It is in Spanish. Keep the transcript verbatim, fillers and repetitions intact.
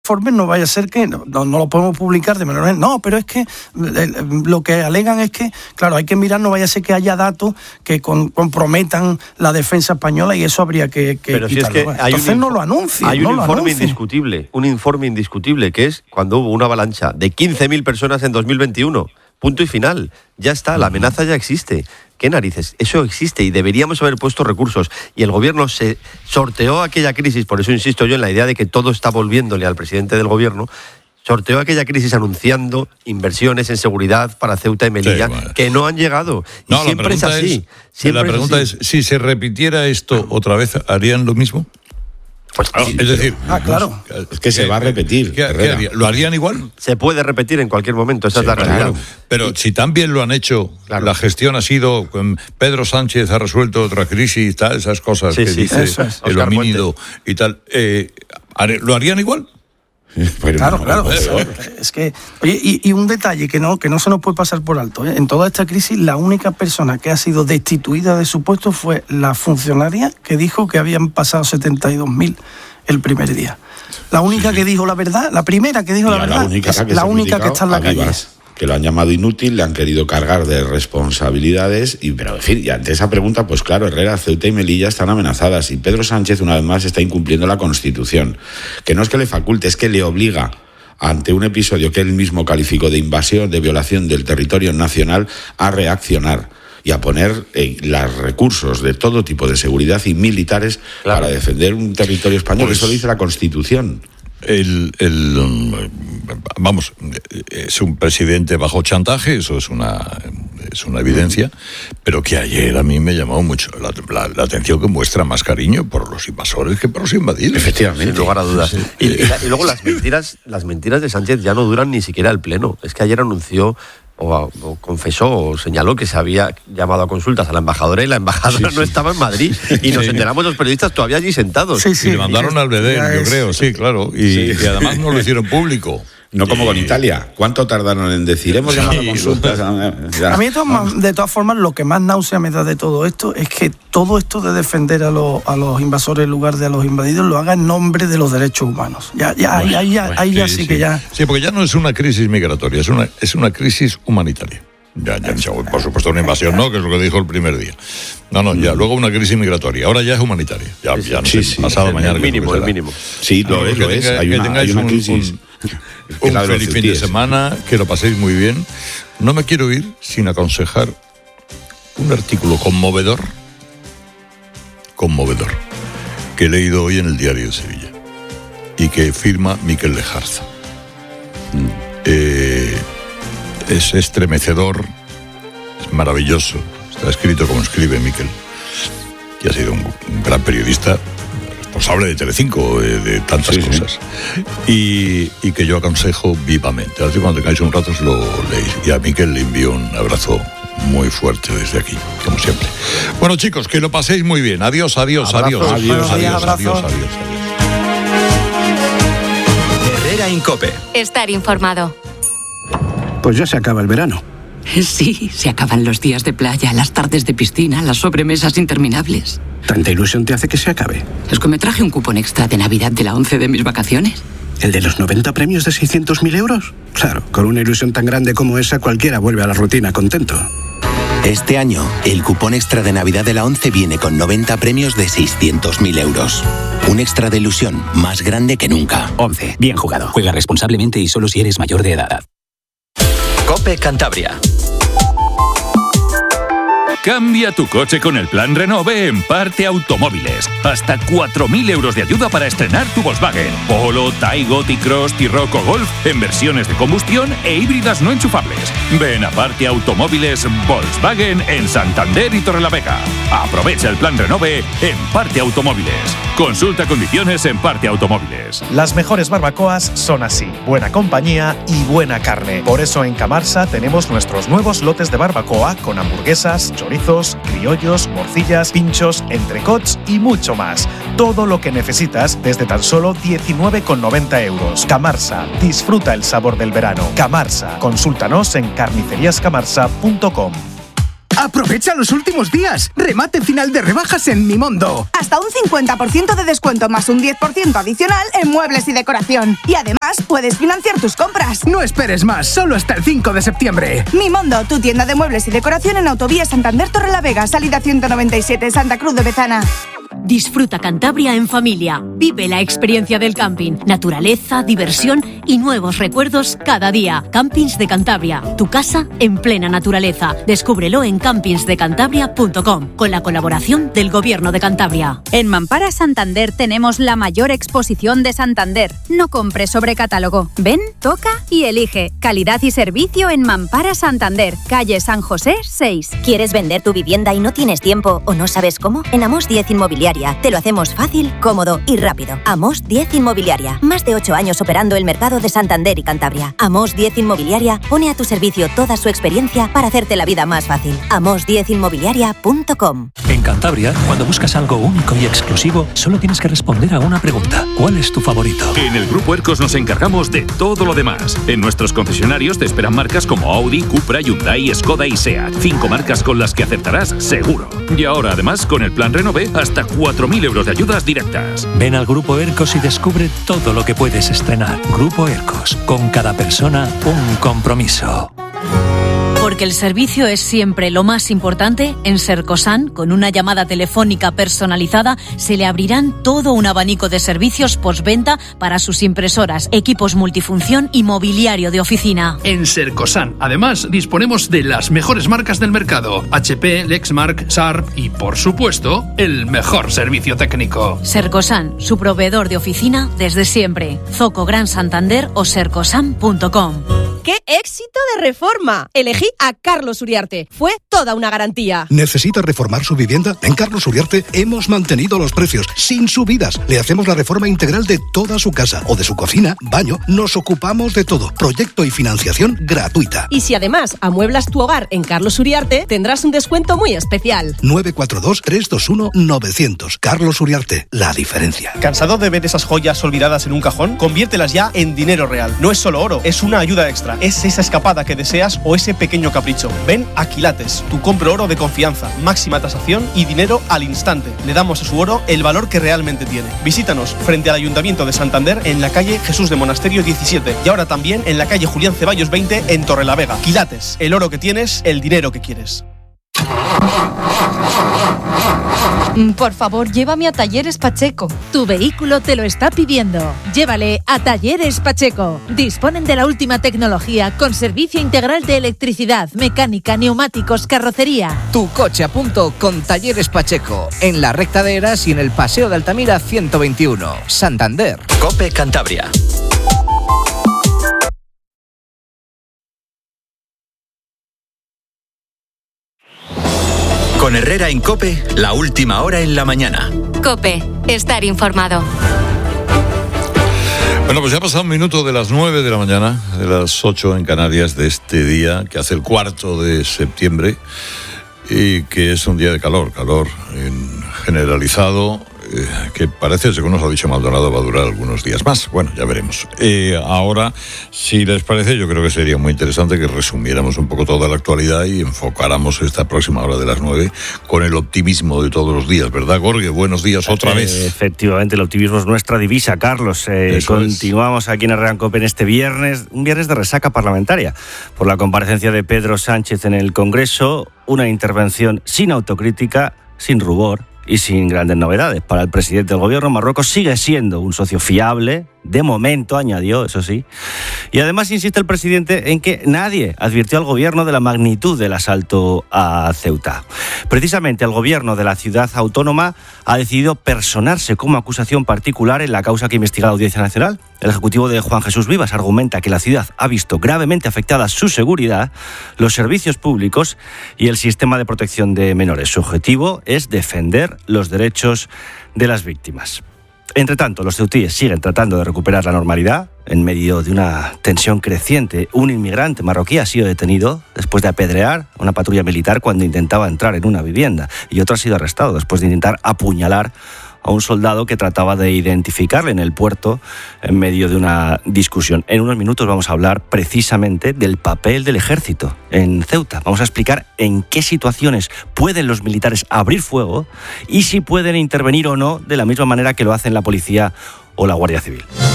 informes no vaya a ser que no, no, no lo podemos publicar de manera... No, pero es que eh, lo que alegan es que, claro, hay que mirar, no vaya a ser que haya datos que con, comprometan la defensa española y eso habría que, que pero quitarlo. Si es que hay Entonces un, no lo anuncien. Hay un no informe lo anuncien. indiscutible, un informe indiscutible que es cuando hubo una avalancha de quince mil personas en dos mil veintiuno. Punto y final. Ya está, la amenaza ya existe. ¿Qué narices? Eso existe y deberíamos haber puesto recursos. Y el gobierno se sorteó aquella crisis, por eso insisto yo en la idea de que todo está volviéndole al presidente del gobierno, sorteó aquella crisis anunciando inversiones en seguridad para Ceuta y Melilla, sí, bueno, que no han llegado. Y no, siempre es así. Es, siempre la pregunta es, así. es, si se repitiera esto otra vez, ¿harían lo mismo? Pues, ah, sí, es decir, ah, claro. Es que se va a repetir. ¿Qué, qué haría? ¿Lo harían igual? Se puede repetir en cualquier momento, esa sí, es la realidad. Claro. Pero si también lo han hecho, claro. La gestión ha sido, Pedro Sánchez ha resuelto otra crisis, tal, esas cosas sí, que sí, dice es. el homínido y tal, eh, ¿lo harían igual? Pero claro, no, claro. No, no, no. Es que, oye, y, y un detalle que no, que no se nos puede pasar por alto, ¿eh? En toda esta crisis, la única persona que ha sido destituida de su puesto fue la funcionaria que dijo que habían pasado setenta y dos mil el primer día. La única sí. que dijo la verdad, la primera que dijo y la verdad, la única, es que la única que está en la calle. Vivas, que lo han llamado inútil, le han querido cargar de responsabilidades, y pero en fin, y ante esa pregunta, pues claro, Herrera, Ceuta y Melilla están amenazadas, y Pedro Sánchez una vez más está incumpliendo la Constitución, que no es que le faculte, es que le obliga, ante un episodio que él mismo calificó de invasión, de violación del territorio nacional, a reaccionar y a poner eh, los recursos de todo tipo de seguridad y militares claro. para defender un territorio español. Pues, eso lo dice la Constitución. El, el, vamos, es un presidente bajo chantaje, eso es una, es una evidencia, pero que ayer a mí me llamó mucho la, la, la atención que muestra más cariño por los invasores que por los invadidos. Efectivamente, sin lugar a dudas. Sí. Y, y, y luego las mentiras, las mentiras de Sánchez ya no duran ni siquiera el pleno. Es que ayer anunció O, o confesó o señaló que se había llamado a consultas a la embajadora y la embajadora sí, no sí. estaba en Madrid y nos sí. enteramos los periodistas todavía allí sentados. Sí, sí. Y le mandaron al Bedel, yo creo, sí, claro. Y, sí. y además no lo hicieron público. No como con Italia. ¿Cuánto tardaron en decir? Hemos llamado a consultas. A mí, de todas, de todas formas, lo que más náusea me da de todo esto es que todo esto de defender a los, a los invasores en lugar de a los invadidos lo haga en nombre de los derechos humanos. Ya, ya, bueno, ahí, ya, bueno, ahí sí, ya sí, sí que ya... Sí, porque ya no es una crisis migratoria, es una, es una crisis humanitaria. Ya, ya, por supuesto, una invasión, ¿no? Que es lo que dijo el primer día. No, no, ya, luego una crisis migratoria. Ahora ya es humanitaria. Ya, ya no sí, sé, sí, pasado el mañana. mínimo, el mínimo. Sí, lo es, lo es. Hay una, hay una crisis. Un, un feliz fin de semana, que lo paséis muy bien. No me quiero ir sin aconsejar un artículo conmovedor, conmovedor, que he leído hoy en el Diario de Sevilla y que firma Miquel Lejarza. Mm. Eh... Es estremecedor, es maravilloso, está escrito como escribe Miquel, que ha sido un, un gran periodista, responsable de Telecinco, de, de tantas sí, cosas, sí. Y, y que yo aconsejo vivamente. Así cuando tengáis un rato os lo leéis. Y a Miquel le envío un abrazo muy fuerte desde aquí, como siempre. Bueno, chicos, que lo paséis muy bien. Adiós, adiós, adiós, adiós, adiós, adiós, adiós, adiós, adiós. Herrera Incope. Estar informado. Pues ya se acaba el verano. Sí, se acaban los días de playa, las tardes de piscina, las sobremesas interminables. ¿Tanta ilusión te hace que se acabe? Es que me traje un cupón extra de Navidad de la once de mis vacaciones. ¿El de los noventa premios de seiscientos mil euros? Claro, con una ilusión tan grande como esa, cualquiera vuelve a la rutina contento. Este año, el cupón extra de Navidad de la once viene con noventa premios de seiscientos mil euros. Un extra de ilusión más grande que nunca. once. Bien jugado. Juega responsablemente y solo si eres mayor de edad. COPE Cantabria. Cambia tu coche con el plan Renove en Parte Automóviles. Hasta cuatro mil euros de ayuda para estrenar tu Volkswagen. Polo, Taigo, T-Cross, T-Roc o Golf en versiones de combustión e híbridas no enchufables. Ven a Parte Automóviles Volkswagen en Santander y Torrelavega. Aprovecha el plan Renove en Parte Automóviles. Consulta condiciones en Parte Automóviles. Las mejores barbacoas son así. Buena compañía y buena carne. Por eso en Camarsa tenemos nuestros nuevos lotes de barbacoa con hamburguesas, chorizos, criollos, morcillas, pinchos, entrecots y mucho más. Todo lo que necesitas desde tan solo diecinueve con noventa euros. Camarsa, disfruta el sabor del verano. Camarsa, consúltanos en carnicerías camarsa punto com. Aprovecha los últimos días. Remate final de rebajas en Mimondo. Hasta un cincuenta por ciento de descuento más un diez por ciento adicional en muebles y decoración. Y además puedes financiar tus compras. No esperes más, solo hasta el cinco de septiembre. Mimondo, tu tienda de muebles y decoración en Autovía Santander Torrelavega, salida ciento noventa y siete, Santa Cruz de Bezana. Disfruta Cantabria en familia. Vive la experiencia del camping. Naturaleza, diversión y nuevos recuerdos cada día. Campings de Cantabria. Tu casa en plena naturaleza. Descúbrelo en campings de cantabria punto com con la colaboración del Gobierno de Cantabria. En Mampara Santander tenemos la mayor exposición de Santander. No compres sobre catálogo. Ven, toca y elige. Calidad y servicio en Mampara Santander, calle San José seis. ¿Quieres vender tu vivienda y no tienes tiempo o no sabes cómo? En Amos diez Inmobiliaria te lo hacemos fácil, cómodo y rápido. Amos diez Inmobiliaria. Más de ocho años operando el mercado de Santander y Cantabria. Amos diez Inmobiliaria pone a tu servicio toda su experiencia para hacerte la vida más fácil. amos diez inmobiliaria punto com. En Cantabria, cuando buscas algo único y exclusivo, solo tienes que responder a una pregunta. ¿Cuál es tu favorito? En el Grupo Ercos nos encargamos de todo lo demás. En nuestros concesionarios te esperan marcas como Audi, Cupra, Hyundai, Skoda y SEAT. Cinco marcas con las que acertarás seguro. Y ahora, además, con el plan Renove, hasta cuatro mil euros de ayudas directas. Ven al Grupo Ercos y descubre todo lo que puedes estrenar. Grupo Ercos, con cada persona un compromiso. Porque el servicio es siempre lo más importante, en Sercosan, con una llamada telefónica personalizada, se le abrirán todo un abanico de servicios postventa para sus impresoras, equipos multifunción y mobiliario de oficina. En Sercosan, además, disponemos de las mejores marcas del mercado: H P, Lexmark, Sharp y, por supuesto, el mejor servicio técnico. Sercosan, su proveedor de oficina desde siempre. Zoco Gran Santander o sercosan punto com. ¡Qué éxito de reforma! Elegí a Carlos Uriarte. Fue toda una garantía. ¿Necesita reformar su vivienda? En Carlos Uriarte hemos mantenido los precios sin subidas. Le hacemos la reforma integral de toda su casa o de su cocina, baño. Nos ocupamos de todo. Proyecto y financiación gratuita. Y si además amueblas tu hogar en Carlos Uriarte, tendrás un descuento muy especial. nueve cuatro dos, tres dos uno, nueve cero cero. Carlos Uriarte, la diferencia. ¿Cansado de ver esas joyas olvidadas en un cajón? Conviértelas ya en dinero real. No es solo oro, es una ayuda extra. Es esa escapada que deseas o ese pequeño capricho. Ven a Quilates, tu compro oro de confianza, máxima tasación y dinero al instante. Le damos a su oro el valor que realmente tiene. Visítanos frente al Ayuntamiento de Santander en la calle Jesús de Monasterio diecisiete y ahora también en la calle Julián Ceballos veinte en Torrelavega. Quilates, el oro que tienes, el dinero que quieres. Por favor, llévame a Talleres Pacheco. Tu vehículo te lo está pidiendo. Llévale a Talleres Pacheco. Disponen de la última tecnología con servicio integral de electricidad, mecánica, neumáticos, carrocería. Tu coche a punto con Talleres Pacheco. En la recta de Eras y en el Paseo de Altamira ciento veintiuno. Santander. COPE Cantabria. Con Herrera en COPE, la última hora en la mañana. COPE, estar informado. Bueno, pues ya ha pasado un minuto de las nueve de la mañana, de las ocho en Canarias de este día, que hace el cuarto de septiembre, y que es un día de calor, calor en generalizado, eh, que parece, según nos ha dicho Maldonado, va a durar algunos días más. Bueno, ya veremos. Eh, ahora, si les parece, yo creo que sería muy interesante que resumiéramos un poco toda la actualidad y enfocáramos esta próxima hora de las nueve con el optimismo de todos los días, ¿verdad, Gorge? Buenos días otra eh, vez. Efectivamente, el optimismo es nuestra divisa, Carlos. Eh, continuamos es. aquí en Herrera en COPE en este viernes, un viernes de resaca parlamentaria, por la comparecencia de Pedro Sánchez en el Congreso, una intervención sin autocrítica, sin rubor y sin grandes novedades. Para el presidente del gobierno, Marruecos sigue siendo un socio fiable, de momento, añadió, eso sí. Y además insiste el presidente en que nadie advirtió al gobierno de la magnitud del asalto a Ceuta. Precisamente el gobierno de la ciudad autónoma ha decidido personarse como acusación particular en la causa que investiga la Audiencia Nacional. El ejecutivo de Juan Jesús Vivas argumenta que la ciudad ha visto gravemente afectada su seguridad, los servicios públicos y el sistema de protección de menores. Su objetivo es defender los derechos de las víctimas. Entre tanto, los ceutíes siguen tratando de recuperar la normalidad en medio de una tensión creciente. Un inmigrante marroquí ha sido detenido después de apedrear a una patrulla militar cuando intentaba entrar en una vivienda, y otro ha sido arrestado después de intentar apuñalar a un soldado que trataba de identificarle en el puerto en medio de una discusión. En unos minutos vamos a hablar precisamente del papel del ejército en Ceuta. Vamos a explicar en qué situaciones pueden los militares abrir fuego y si pueden intervenir o no de la misma manera que lo hacen la policía o la Guardia Civil.